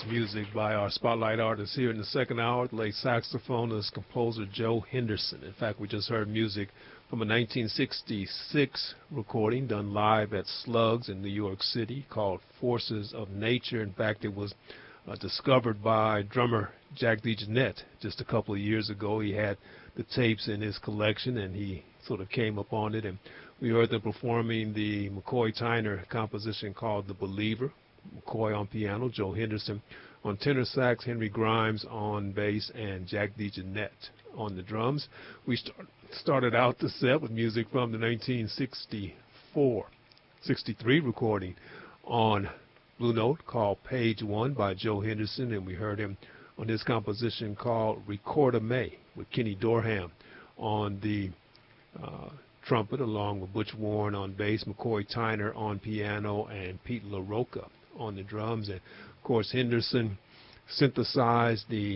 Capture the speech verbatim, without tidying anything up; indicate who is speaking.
Speaker 1: music by our spotlight artist here in the second hour, the late saxophonist, composer Joe Henderson. In fact, we just heard music from a nineteen sixty-six recording done live at Slugs in New York City called Forces of Nature. In fact, it was uh, discovered by drummer Jack DeJohnette just a couple of years ago. He had the tapes in his collection, and he sort of came upon it, and we heard them performing the McCoy Tyner composition called The Believer. McCoy on piano, Joe Henderson on tenor sax, Henry Grimes on bass, and Jack DeJohnette on the drums. We start, started out the set with music from the nineteen sixty-four sixty-three recording on Blue Note called Page One by Joe Henderson, and we heard him on his composition called Recorder May with Kenny Dorham on the uh, trumpet, along with Butch Warren on bass, McCoy Tyner on piano, and Pete LaRocca on the drums. And of course, Henderson synthesized the